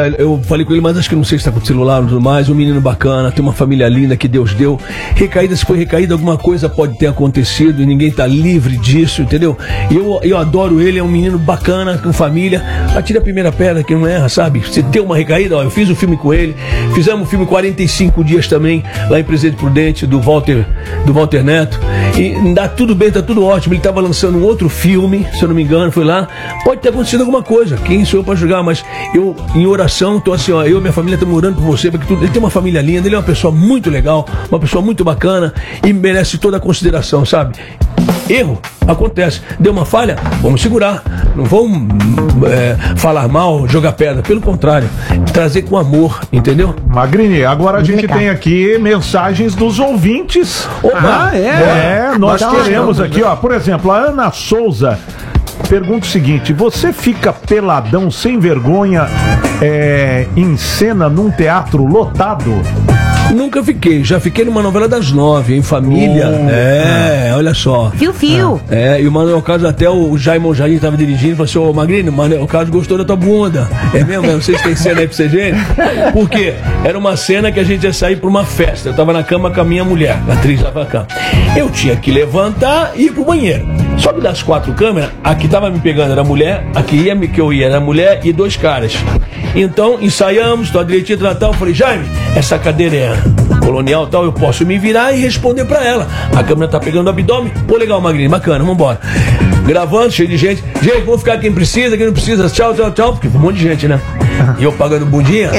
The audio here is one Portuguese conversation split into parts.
eu falei com ele, mas acho que não sei se tá com o celular e tudo mais. Um menino bacana, tem uma família linda que Deus deu. Recaída, se foi recaída, alguma coisa pode ter acontecido e ninguém tá livre disso, entendeu? Eu adoro ele, é um menino bacana, com família. Atira a primeira pedra que não erra, sabe? Você tem uma recaída, ó, eu fiz um filme com ele, fizemos um filme 45 dias também, lá em Presidente Prudente, do Walter Neto. E dá tudo bem, tá tudo ótimo. Ele tava lançando um outro filme, se eu não me engano, foi lá. Pode ter acontecido alguma coisa, quem sou eu pra julgar, mas eu, em oração, tô assim, ó, eu e minha família estamos orando por você, porque ele tem uma família linda, ele é uma pessoa muito legal, uma pessoa muito bacana e merece toda a consideração, sabe? Erro, acontece. Deu uma falha, vamos segurar. Não vamos falar mal, jogar pedra. Pelo contrário, trazer com amor, entendeu? Magrini, agora a gente tem aqui mensagens dos ouvintes. Opa! Nós queremos aqui, ó, por exemplo, a Ana Souza pergunta o seguinte: você fica peladão sem vergonha em cena num teatro lotado? Nunca fiquei, já fiquei numa novela das 9, em família. Olha só. Fio. E o Manuel Carlos, até o Jaimon Jardim estava dirigindo, falou assim: ô Magrini, o Manuel Carlos gostou da tua bunda. É mesmo? Vocês têm cena aí pra vocês verem? Por quê? Era uma cena que a gente ia sair pra uma festa. Eu tava na cama com a minha mulher, a atriz tava na cama. Eu tinha que levantar e ir pro banheiro. Só que das 4 câmeras, aqui tava me pegando, era a mulher, aqui que eu ia, era a mulher e 2 caras. Então, ensaiamos, tô direitinho, tal. Eu falei: Jaime, essa cadeira é colonial tal, eu posso me virar e responder pra ela. A câmera tá pegando o abdômen. Pô, legal, Magrini, bacana, vambora. Gravando, cheio de gente. Gente, vamos ficar quem precisa, quem não precisa. Tchau. Porque um monte de gente, né? E eu pagando bundinha.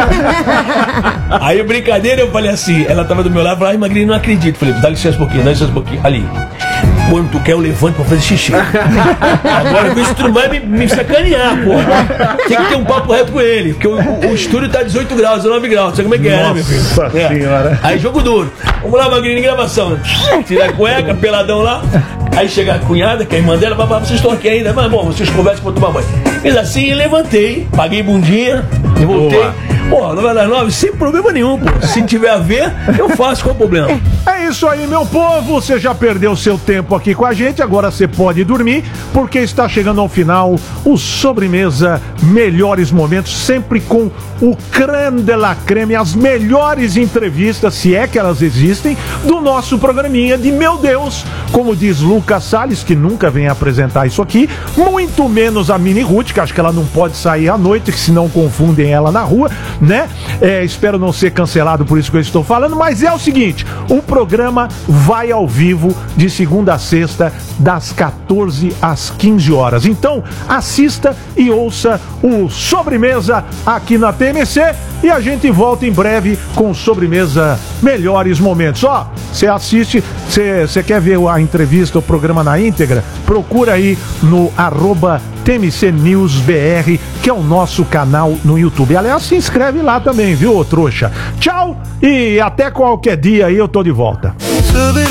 Aí, brincadeira, eu falei assim, ela tava do meu lado, falei: ai, Magrini, não acredito. Falei: dá licença um pouquinho. Ali. Quando tu quer, eu levanto pra fazer xixi. Agora, vê se tu não vai me sacanear, porra. Tem que ter um papo reto com ele, porque o estúdio tá 18 graus, 19 graus. Sabe como é que é, né, meu filho? Nossa senhora. Aí, jogo duro. Vamos lá, Magrini, gravação. Tira a cueca, peladão lá. Aí chega a cunhada, que é a irmã dela, papá, vocês estão aqui ainda? Mas bom, vocês conversam pra tomar banho. Fiz assim, levantei, paguei bundinha e voltei. Pô, novela das 9, sem problema nenhum, pô. Se tiver a ver, eu faço, qual o problema? É isso aí, meu povo. Você já perdeu seu tempo aqui com a gente, agora você pode dormir, porque está chegando ao final o Sobremesa Melhores Momentos, sempre com o creme de la creme, as melhores entrevistas, se é que elas existem, do nosso programinha de Meu Deus, como diz Lucas Salles, que nunca vem apresentar isso aqui, muito menos a Mini Ruth, que acho que ela não pode sair à noite, que senão confundem ela na rua, né? Espero não ser cancelado por isso que eu estou falando, mas é o seguinte: o programa vai ao vivo de segunda a sexta, das 14 às 15 horas. Então, assista e ouça o Sobremesa aqui na TMC e a gente volta em breve com Sobremesa Melhores Momentos. Ó, você assiste, você quer ver a entrevista, o programa na íntegra? Procura aí no @TMC News BR, que é o nosso canal no YouTube. Aliás, se inscreve lá também, viu, trouxa? Tchau e até qualquer dia aí eu tô de volta.